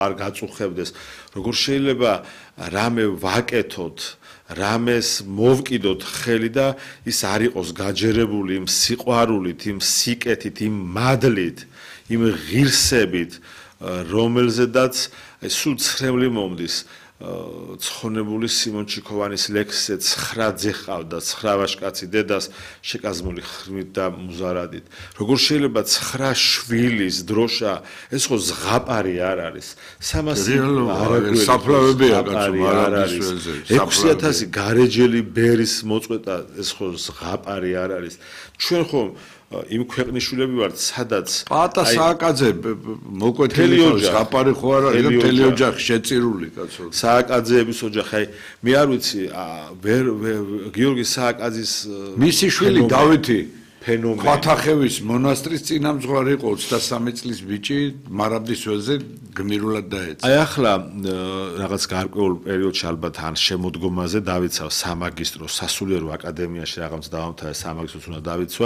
არ გაწუხებდეს, როგორ შეიძლება რამე ვაკეთოთ, რამეს მოვკიდოთ ხელი და ის არ იყოს გაჯერებული იმ სიყვარულით, იმ სიკეთით, იმ მადლით, იმ ღირსებით, რომელზედაც სულ ცრემლი მომდის. ცხონებული სიმონ ჩიქოვანის ლექსზე 9 ძე ჰყავდა, 9 ვაჟკაცი დედას შეკაზმული ხრმით და მუზარადით. როგორ შეიძლება 9 შვილის დროშა, ეს ხო ზღაპარი არ არის. 300 საფლავებია კაცო, მარადის ველზე. 6000 გარეჯელი ბერის მოწყვეტა, ეს ხო ზღაპარი არ არის. ჩვენ ხო იმ ქვეყნის შვილები ვართ, სადაც პატა სააკაძე მოკვეთილი ზღაპარი ხო არა, ეს მთელი ოჯახი შეწირული კაცო. სააკაძეების ოჯახი, აი მე არ ვიცი, გიორგი სააკაძის მისი შვილი დავითი ფენომენი. ხვათახევის მონასტრის წინამძღვარი იყო 23 წლის ბიჭი, მარაბდის ველზე გმირულად დაეცა. აი ახლა რაღაც გარკვეულ პერიოდში ალბათ ან შემოდგომაზე დავიცავ სამაგისტრო სასულიერო აკადემიაში რაღაც დავამთავრე სამაგისტროს უნდა დავიცვა.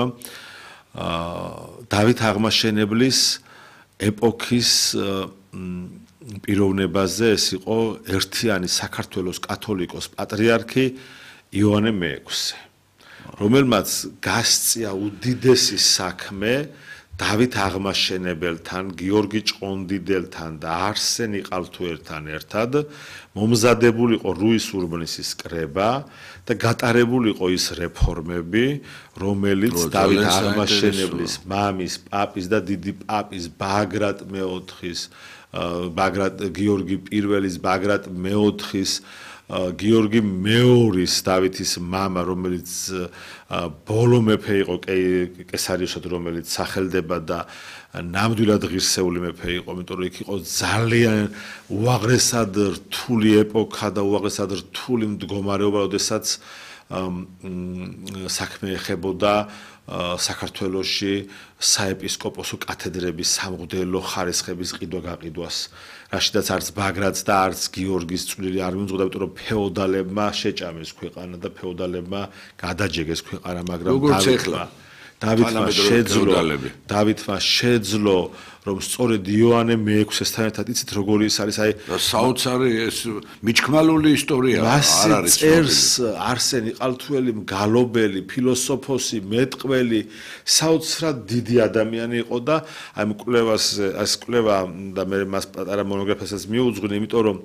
დავით აღმაშენებლის ეპოქის პიროვნებაზე ეს იყო ერთიანი საქართველოს კათოლიკოს პატრიარქი იოანე მე-6, რომელმაც გასწია უდიდესი საქმე დავით აღმაშენებელთან, გიორგი ჭყონდიდელთან და არსენ იყალთუერთან ერთად მომზადებული იყო რუის ურბნისის კრება და გატარებული იყო ის რეფორმები, რომელიც დავით აღმაშენებლის მამის, პაპის და დიდი პაპის ბაგრატ მე-4-ის, გიორგი პირველის, ბაგრატ მე-4-ის, გიორგი მე-2-ის დავითის მამა, რომელიც ბოლო მეფე იყო კესარიოსად, რომელიც სახელდება და ნამდვილად ღირსეული მეფე იყო, იმიტომ რომ იქ იყო ძალიან უაღრესად რთული ეპოქა და უაღრესად რთული მდგომარეობა, როდესაც საქმე ეხებოდა საქართველოში საეპისკოპოსო კათედრების სამღვდელო ხარისხების ყიდვა-გაყიდვას, რაშიდაც არც ბაგრატს და არც გიორგის წვლილი არ მიუძღოდა, იმიტომ რომ ფეოდალებმა შეჭამეს ქვეყანა და ფეოდალებმა გადაჯეგეს ქვეყანა, მაგრამ დავითმა შეძლო, რომ სწორედ იოანე მე-6-სთან ერთად იცით როგორი ის არის, აი საოცარი ეს მიჩქმალული ისტორია არ არის. წერს არსენ იყალთუელი, მგალობელი, ფილოსოფოსი, მეტყველი, საოცრად დიდი ადამიანი იყო და აი მკვლევას ეს კვლევა და მე მას პატარა მონოგრაფიასაც მიუძღვინე, იმიტომ რომ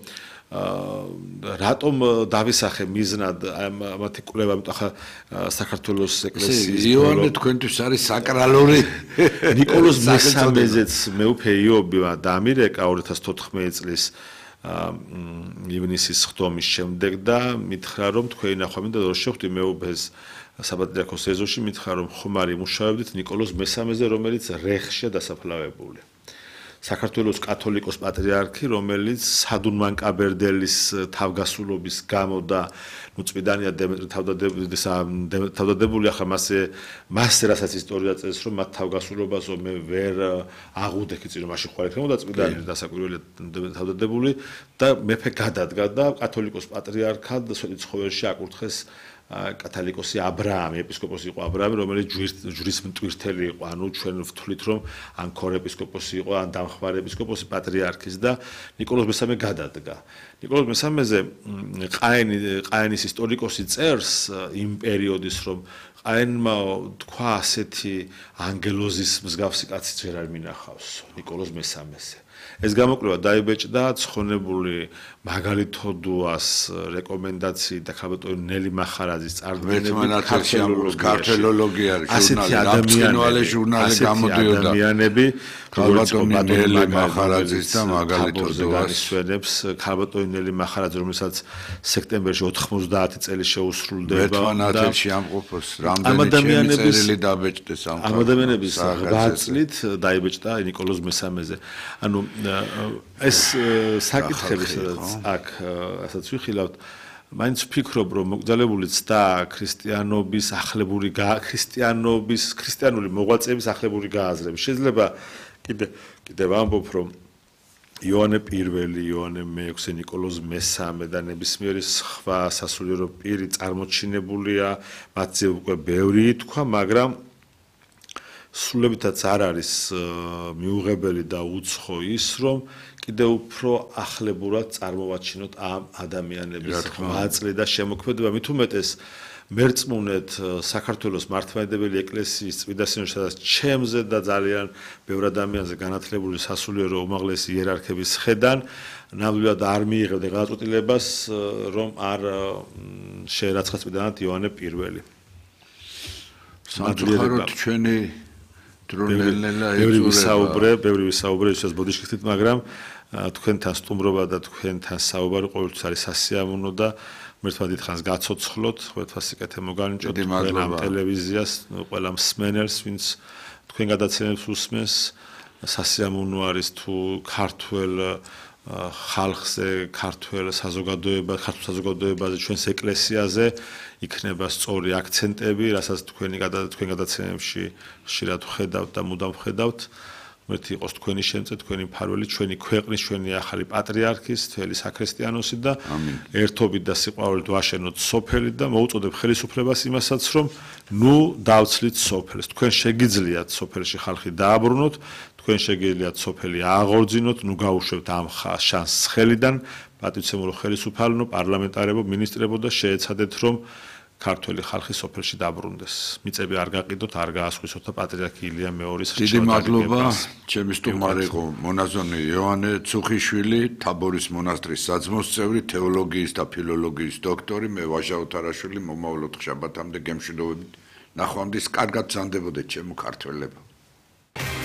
რატომ დავისახე მიზნად ამათი კვლევა, იმიტომ ხა საქართველოს ეკლესიის იოანე თქვენთვის არის საკრალური ნიკოლოზ მესამეზეც მეუფე იობია დამირეკა 2014 წლის ივნისის ხდომის შემდეგ და მითხრა რომ თქვენი ნახვამი და რო შეხვდი მეუფეს საპატრიარქოს ეზოში, მითხრა რომ ხომარი მუშაობდით ნიკოლოზ მესამეზე, რომელიც რეხშია დასაფლავებული. საქართველოს კათოლიკოს პატრიარქი, რომელიც სადუნმან კაბერდელის თავგასულობის გამო და წმინდანია დემეტრე თავდადებული, ახლა მასზე რასაც ისტორია წერს, რომ მათ თავგასულობასო მე ვერ აღუდექი წინ რომ მაშინ ხوار იქნებოდა წმინდანი დასაკვირველი თავდადებული და მეფე გადადგა და კათოლიკოს პატრიარქად ცხოველში აკურთხეს კათოლიკოსი აბრაამი, ეპისკოპოსი იყო აბრაამი, რომელიც ჯვრის მტვირთელი იყო, ანუ ჩვენ ვთვლით რომ ან ქორ ეპისკოპოსი იყო, ან დამხმარე ეპისკოპოსი პატრიარქის და ნიკოლოზ მესამე გადადგა. ნიკოლოზ მესამეზე ყაენის ისტორიკოსი წერს იმ პერიოდის, რომ ყაენმა თქვა ასეთი ანგელოზის მსგავსი კაცი ვერ არ მინახავს ნიკოლოზ მესამეზე. ეს გამოკვლევა დაიბეჭდა ცხონებული მაგალითოდუას რეკომენდაციით და ქალბატონი ნელი მახარაძის წარდგენებით ქართველოლოგიაში ჟურნალი გამოდიოდა ადამიანები ქალბატონი ნელი მახარაძის და მაგალითოდუას სვენებს ქალბატონი ნელი მახარაძე, რომელსაც სექტემბერში 90 წელი შეუსრულდება და ამყოფოს რამდენი წერილი დაბეჭდეს ამ ადამიანების 8 წლით დაიბეჭდა ნიკოლოზ მესამეზე. ანუ ეს საკითხები აქ ასაც ვიხილავთ, მაინც ვფიქრობ, რომ მოგზაურობული ცდა ქრისტიანობის ახლებური ქრისტიანული მოღვაწეების ახლებური გააზრება. შეიძლება კიდევ ამბობ, რომ იოანე პირველი, იოანე მე-6, ნიკოლოზ მესამე და ნებისმიერი სხვა სასულიერო პირი წარმოჩინებულია, მათზე უკვე ბევრი ითქვა, მაგრამ სრულებითაც არ არის მიუღებელი და უცხო ის, რომ კიდევ უფრო ახლებურად წარმოვაჩინოთ ამ ადამიანების ღვაწლი და შემოქმედება, მით უმეტეს მერწმუნეთ საქართველოს მართლმადიდებელი ეკლესიის წმინდა სინოდში, სადაც ჩემზე და ძალიან ბევრ ადამიანზე განათლებული სასულიერო უმაღლესი იერარქების ხედან ნამდვილად არ მიიღებდა გადაწყვეტილებას, რომ არ შეერაცხა წმინდანად იოანე პირველი. სამწუხაროდ ჩვენი დრონელელა ბევრი ვისაუბრე ისე ბოდიშკითით, მაგრამ თქვენთან სტუმრობა და თქვენთან საუბარი ყოველთვის არის სასიამოვნო და მერთმა დიდხანს გაცოცხლოთ, ყოველთვის სიკეთე მოგანიჭოთ ყველამ ტელევიზიას, ყველამ მსმენელს, ვინც თქვენ გადაცემებს უსმენს, სასიამოვნო არის თუ ქართველ ხალხზე, ქართველ საზოგადოებაზე, ჩვენს ეკლესიაზე იქნება სწორი აქცენტები, რასაც თქვენ გადაცემებში ხშირად ხედავთ და მუდამ ხედავთ. ღმერთი იყოს თქვენი შემწე, თქვენი მფარველი, ჩვენი ქვეყნის, ჩვენი ახალი პატრიარქის, მთელი საქრისტიანოსი და ერთობით და სიყვარულით ვაშენოთ სოფელი და მოუწოდებ ხელისუფლებას იმასაც, რომ ნუ დავცლით სოფელს. თქვენ შეგიძლიათ სოფელში ხალხი დააბრუნოთ, თქვენ შეგიძლიათ სოფელი ააღორძინოთ, ნუ გაუშვებთ ამ შანსს ხელიდან, პატივცემულო ხელისუფალო, პარლამენტარებო, მინისტრებო და შეეცადეთ, რომ ქართველი ხალხი სოფელში დაბრუნდეს. მიწები არ გაყიდოთ, არ გაასხვისოთ და პატრიარქი ილია მეორის დიდი მადლობა, ჩემი სტუმარი იყო მონაზონი იოანე ცუხიშვილი, თაბორის მონასტრის საძმოს წევრი, თეოლოგიის და ფილოლოგიის დოქტორი, მე ვაჟა უთარაშვილი, მომავლოდ შაბათამდე გემშვიდობებით. ნახვამდის, კარგად გრძანდებოდეთ ჩემო ქართველებო.